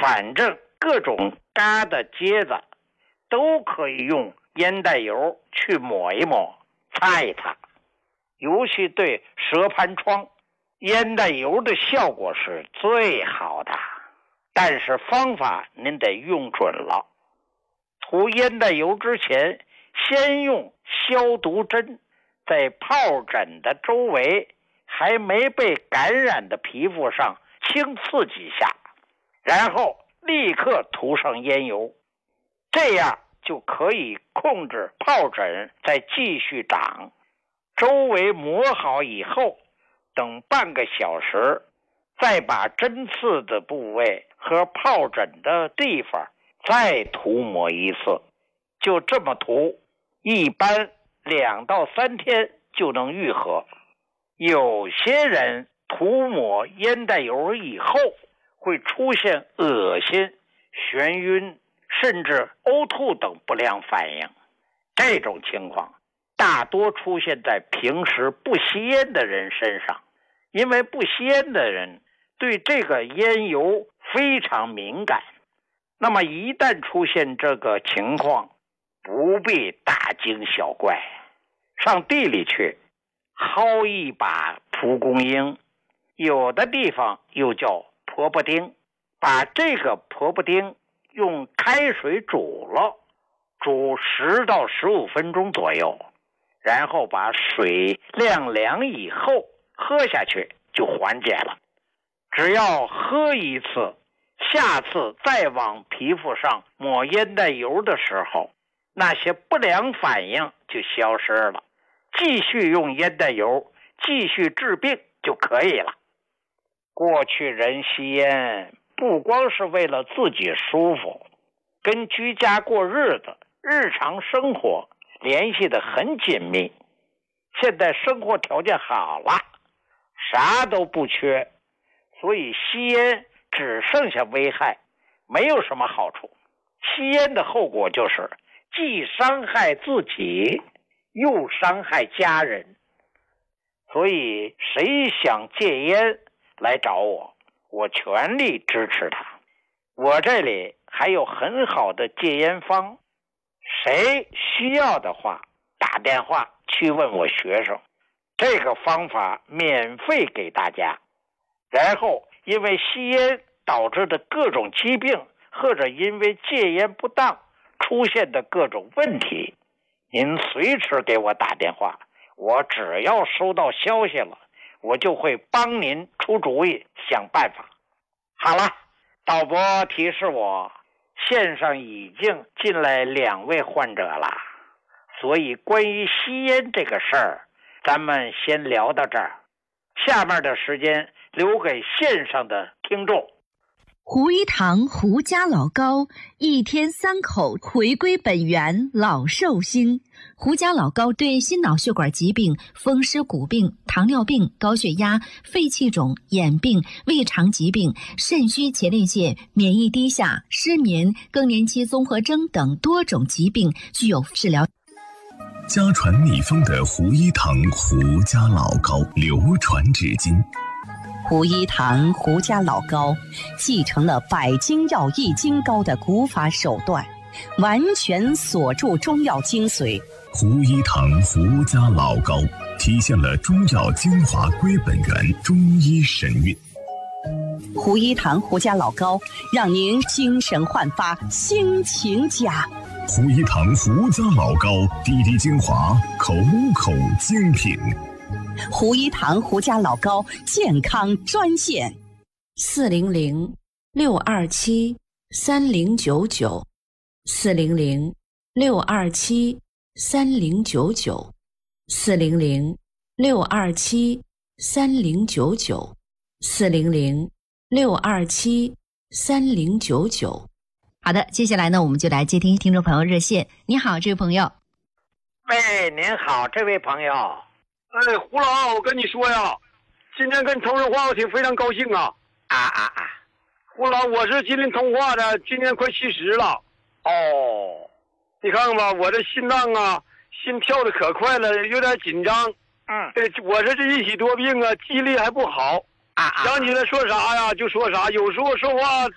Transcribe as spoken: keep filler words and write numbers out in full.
反正各种疙瘩疖子都可以用烟袋油去抹一抹擦一擦，尤其对蛇盘疮，烟袋油的效果是最好的。但是方法您得用准了，涂烟袋油之前先用消毒针在疱疹的周围还没被感染的皮肤上轻刺几下，然后立刻涂上烟油，这样就可以控制疱疹再继续长。周围磨好以后，等半个小时，再把针刺的部位和疱疹的地方再涂抹一次。就这么涂，一般两到三天就能愈合。有些人涂抹烟袋油以后会出现恶心、眩晕甚至呕吐等不良反应，这种情况大多出现在平时不吸烟的人身上，因为不吸烟的人对这个烟油非常敏感。那么一旦出现这个情况，不必大惊小怪，上地里去薅一把蒲公英，有的地方又叫婆婆丁，把这个婆婆丁用开水煮了，煮十到十五分钟左右，然后把水晾凉以后喝下去就缓解了。只要喝一次，下次再往皮肤上抹烟袋油的时候，那些不良反应就消失了，继续用烟袋油继续治病就可以了。过去人吸烟不光是为了自己舒服，跟居家过日子、日常生活联系得很紧密。现在生活条件好了，啥都不缺，所以吸烟只剩下危害，没有什么好处。吸烟的后果就是既伤害自己又伤害家人。所以谁想戒烟来找我，我全力支持他。我这里还有很好的戒烟方，谁需要的话打电话去问我学生，这个方法免费给大家。然后因为吸烟导致的各种疾病，或者因为戒烟不当出现的各种问题，您随时给我打电话，我只要收到消息了，我就会帮您出主意想办法。好了，导播提示我线上已经进来两位患者了，所以关于吸烟这个事儿咱们先聊到这儿，下面的时间留给线上的听众。 胡一堂胡家老高，一天三口回归本源，老寿星。胡家老高对心脑血管疾病、风湿骨病、糖尿病、高血压、肺气肿、眼病、胃肠疾病、肾虚前列腺、免疫低下、失眠、更年期综合征等多种疾病具有治疗。 家传秘方的胡一堂胡家老高流传至今。 胡一堂胡家老高继承了百精药益精膏的古法手段，完全锁住中药精髓。 胡一堂胡家老高体现了中药精华归本源，中医神韵。 胡一堂胡家老高让您精神焕发，心情佳。 胡一堂胡家老高滴滴精华，口口精品。 胡一堂胡家老高健康专线： 四零零六二七三零九九，四零零六二七三零九九，四零零六二七三零九九，四零零六二七三零九九。 好的，接下来呢，我们就来接听听众朋友热线。你好，这位朋友。 喂，您好，这位朋友。 哎，胡老，我跟你说呀，今天跟同事话，我挺非常高兴啊！ 啊啊啊！ 胡老，我是吉林通化的，今年快七十了。 哦， 你看看吧，我这心脏啊，心跳的可快了，有点紧张。 嗯， 对，我这是一喜多病啊，记忆力还不好。 啊啊！ 想起来说啥呀就说啥，有时候说话